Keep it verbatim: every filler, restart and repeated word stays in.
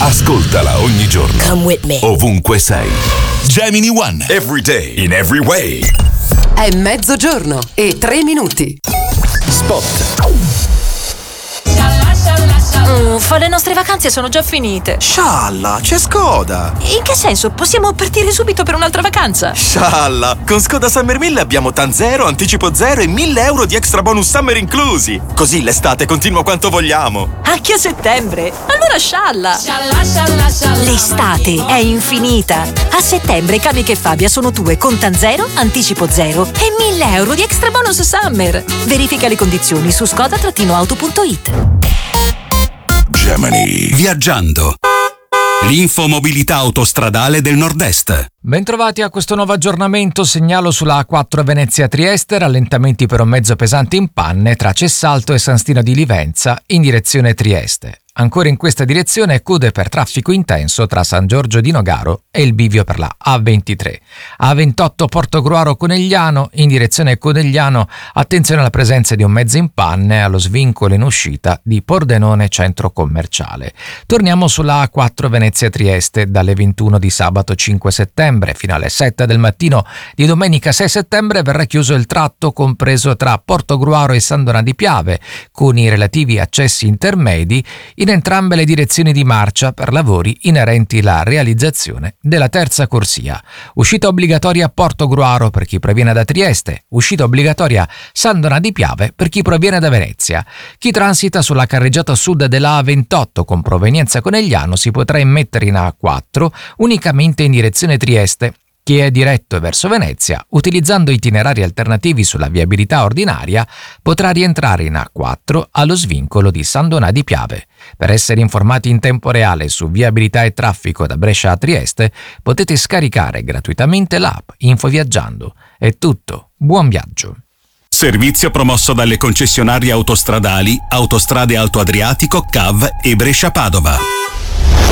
Ascoltala ogni giorno. Come with me. Ovunque sei. Gemini One. Every day, in every way. È mezzogiorno e tre minuti. Spot. Uffa, le nostre vacanze sono già finite. Scialla, c'è Skoda. In che senso? Possiamo partire subito per un'altra vacanza? Scialla, con Skoda Summer mille abbiamo TAN zero, anticipo zero e mille euro di extra bonus summer inclusi. Così l'estate continua quanto vogliamo. Anche a settembre? Allora scialla. L'estate è infinita. A settembre Camiche e Fabia sono tue con TAN zero, anticipo zero e mille euro di extra bonus summer. Verifica le condizioni su skoda auto punto it. Gemini. Viaggiando. L'infomobilità autostradale del Nord-Est. Bentrovati a questo nuovo aggiornamento. Segnalo sulla A quattro Venezia-Trieste rallentamenti per un mezzo pesante in panne tra Cessalto e San Stino di Livenza in direzione Trieste. Ancora in questa direzione code per traffico intenso tra San Giorgio di Nogaro e il bivio per la A ventitré. A ventotto Portogruaro Conegliano in direzione Conegliano, attenzione alla presenza di un mezzo in panne allo svincolo in uscita di Pordenone centro commerciale. Torniamo sulla A quattro Venezia-Trieste dalle ventuno di sabato cinque settembre fino alle sette del mattino di domenica sei settembre verrà chiuso il tratto compreso tra Portogruaro e San Donà di Piave con i relativi accessi intermedi in entrambe le direzioni di marcia per lavori inerenti alla realizzazione della terza corsia. Uscita obbligatoria Portogruaro per chi proviene da Trieste, uscita obbligatoria San Donà di Piave per chi proviene da Venezia. Chi transita sulla carreggiata sud della A ventotto con provenienza Conegliano si potrà immettere in A quattro unicamente in direzione Trieste. Chi è diretto verso Venezia, utilizzando itinerari alternativi sulla viabilità ordinaria, potrà rientrare in A quattro allo svincolo di San Donà di Piave. Per essere informati in tempo reale su viabilità e traffico da Brescia a Trieste, potete scaricare gratuitamente l'app Infoviaggiando. È tutto, buon viaggio! Servizio promosso dalle concessionarie autostradali Autostrade Alto Adriatico, C A V e Brescia Padova.